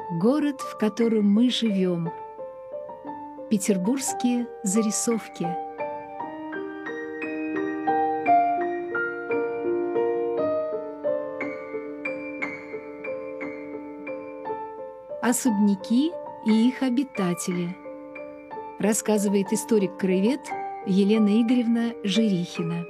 Город, в котором мы живем. Петербургские зарисовки. Особняки и их обитатели. Рассказывает историк-краевед Елена Игоревна Жирихина.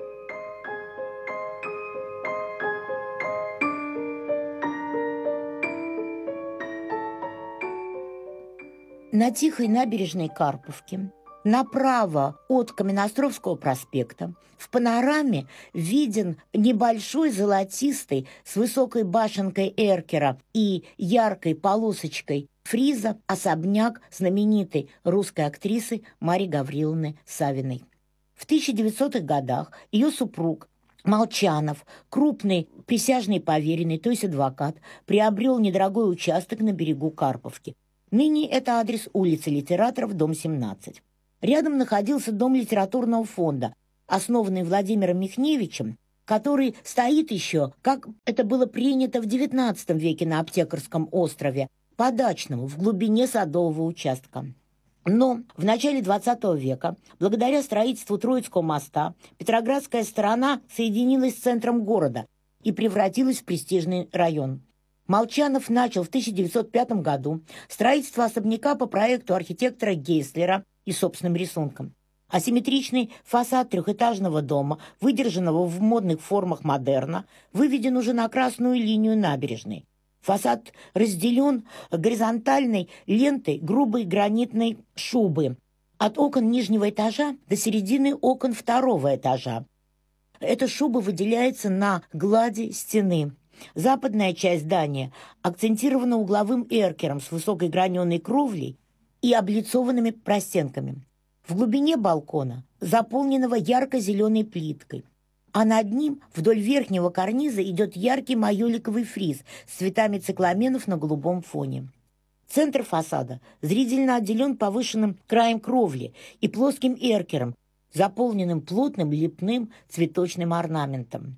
На тихой набережной Карповки, направо от Каменноостровского проспекта, в панораме виден небольшой золотистый с высокой башенкой эркера и яркой полосочкой фриза особняк знаменитой русской актрисы Марии Гавриловны Савиной. В 1900-х годах ее супруг Молчанов, крупный присяжный поверенный, то есть адвокат, приобрел недорогой участок на берегу Карповки. Ныне это адрес улицы Литераторов, дом 17. Рядом находился дом литературного фонда, основанный Владимиром Михневичем, который стоит еще, как это было принято в XIX веке на Аптекарском острове, по-дачному, в глубине садового участка. Но в начале XX века, благодаря строительству Троицкого моста, Петроградская сторона соединилась с центром города и превратилась в престижный район. Молчанов начал в 1905 году строительство особняка по проекту архитектора Гейслера и собственным рисунком. Асимметричный фасад трехэтажного дома, выдержанного в модных формах модерна, выведен уже на красную линию набережной. Фасад разделен горизонтальной лентой грубой гранитной шубы от окон нижнего этажа до середины окон второго этажа. Эта шуба выделяется на глади стены. Западная часть здания акцентирована угловым эркером с высокой граненой кровлей и облицованными простенками. В глубине балкона, заполненного ярко-зеленой плиткой, а над ним вдоль верхнего карниза идет яркий майоликовый фриз с цветами цикламенов на голубом фоне. Центр фасада зрительно отделен повышенным краем кровли и плоским эркером, заполненным плотным лепным цветочным орнаментом.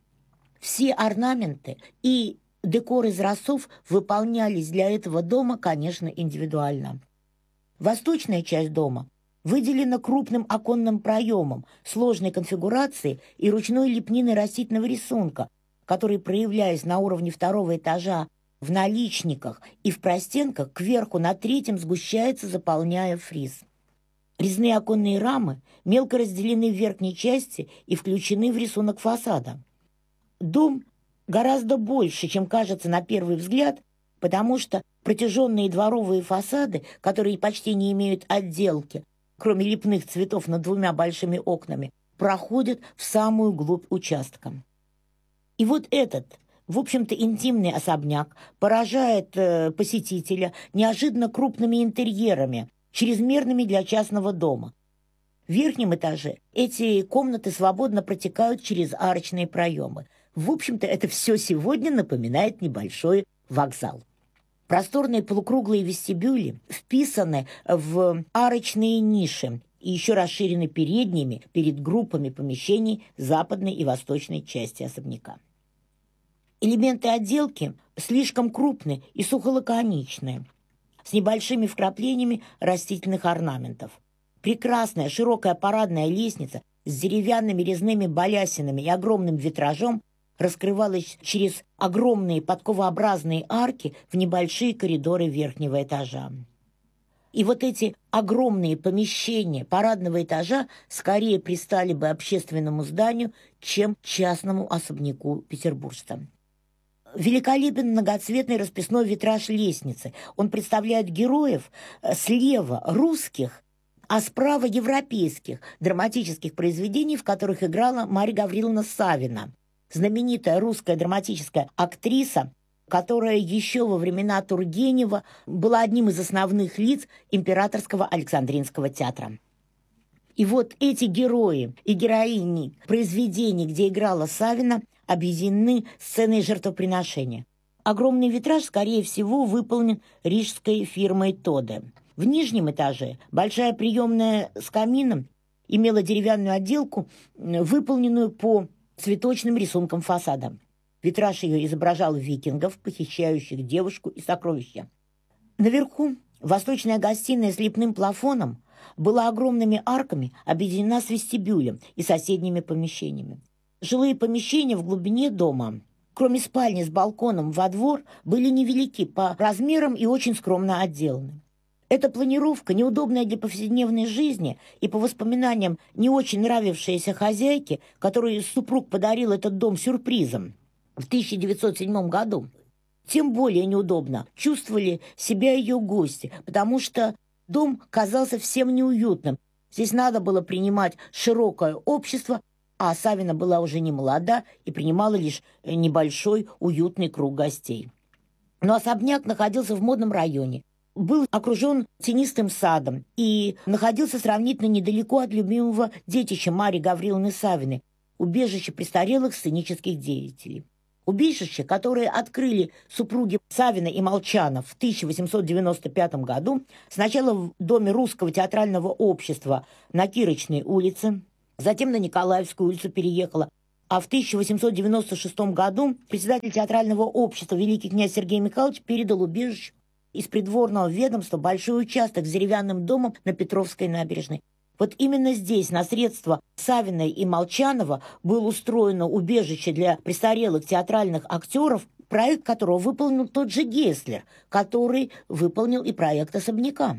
Все орнаменты и декор из росов выполнялись для этого дома, конечно, индивидуально. Восточная часть дома выделена крупным оконным проемом сложной конфигурации и ручной лепнины растительного рисунка, который, проявляясь на уровне второго этажа в наличниках и в простенках, кверху на третьем сгущается, заполняя фриз. Резные оконные рамы мелко разделены в верхней части и включены в рисунок фасада. Дом гораздо больше, чем кажется на первый взгляд, потому что протяженные дворовые фасады, которые почти не имеют отделки, кроме лепных цветов над двумя большими окнами, проходят в самую глубь участка. И вот этот, в общем-то, интимный особняк поражает посетителя неожиданно крупными интерьерами, чрезмерными для частного дома. В верхнем этаже эти комнаты свободно протекают через арочные проемы. В общем-то, это все сегодня напоминает небольшой вокзал. Просторные полукруглые вестибюли вписаны в арочные ниши и еще расширены передними перед группами помещений западной и восточной части особняка. Элементы отделки слишком крупны и сухолаконичные, с небольшими вкраплениями растительных орнаментов. Прекрасная широкая парадная лестница с деревянными резными балясинами и огромным витражом раскрывалась через огромные подковообразные арки в небольшие коридоры верхнего этажа. И вот эти огромные помещения парадного этажа скорее пристали бы общественному зданию, чем частному особняку петербуржца. Великолепен многоцветный расписной витраж лестницы. Он представляет героев слева русских, а справа европейских драматических произведений, в которых играла Марья Гавриловна Савина, знаменитая русская драматическая актриса, которая еще во времена Тургенева была одним из основных лиц Императорского Александринского театра. И вот эти герои и героини произведений, где играла Савина, объединены сценой жертвоприношения. Огромный витраж, скорее всего, выполнен рижской фирмой Тоде. В нижнем этаже большая приемная с камином имела деревянную отделку, выполненную по цветочным рисункам фасада. Витраж ее изображал викингов, похищающих девушку и сокровища. Наверху восточная гостиная с лепным плафоном была огромными арками объединена с вестибюлем и соседними помещениями. Жилые помещения в глубине дома, кроме спальни с балконом во двор, были невелики по размерам и очень скромно отделаны. Эта планировка, неудобная для повседневной жизни и, по воспоминаниям, не очень нравившаяся хозяйке, которой супруг подарил этот дом сюрпризом в 1907 году, тем более неудобно чувствовали себя ее гости, потому что дом казался всем неуютным. Здесь надо было принимать широкое общество, а Савина была уже не молода и принимала лишь небольшой уютный круг гостей. Но особняк находился в модном районе, был окружен тенистым садом и находился сравнительно недалеко от любимого детища Марьи Гавриловны Савиной, убежища престарелых сценических деятелей. Убежище, которое открыли супруги Савина и Молчанов в 1895 году, сначала в Доме Русского театрального общества на Кирочной улице, затем на Николаевскую улицу переехала, а в 1896 году председатель театрального общества великий князь Сергей Михайлович передал убежищу из придворного ведомства большой участок с деревянным домом на Петровской набережной. Вот именно здесь, на средства Савиной и Молчанова, было устроено убежище для престарелых театральных актеров, проект которого выполнил тот же Геслер, который выполнил и проект особняка.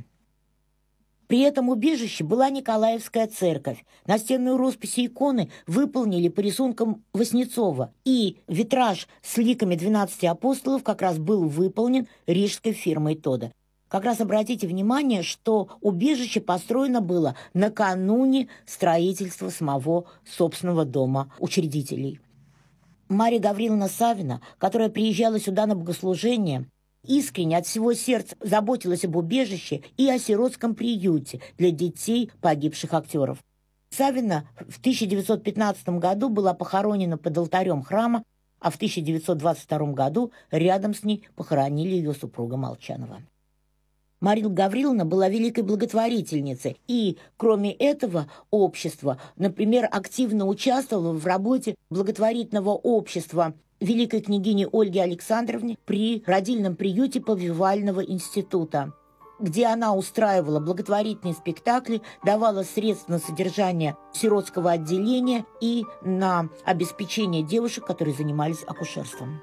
При этом убежище была Николаевская церковь. Настенную роспись и иконы выполнили по рисункам Васнецова, и витраж с ликами 12 апостолов как раз был выполнен рижской фирмой Тода. Как раз обратите внимание, что убежище построено было накануне строительства самого собственного дома учредителей. Марья Гавриловна Савина, которая приезжала сюда на богослужение, искренне от всего сердца заботилась об убежище и о сиротском приюте для детей погибших актеров. Савина в 1915 году была похоронена под алтарем храма, а в 1922 году рядом с ней похоронили ее супруга Молчанова. Марья Гавриловна была великой благотворительницей и, кроме этого общества, например, активно участвовала в работе благотворительного общества великой княгини Ольги Александровны при родильном приюте Повивального института, где она устраивала благотворительные спектакли, давала средства на содержание сиротского отделения и на обеспечение девушек, которые занимались акушерством.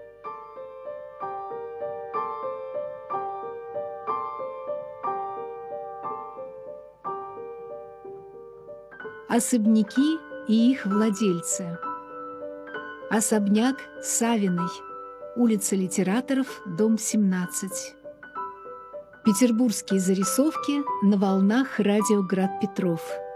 Особняки и их владельцы. Особняк Савиной, улица Литераторов, дом 17. Петербургские зарисовки на волнах радио «Град Петров».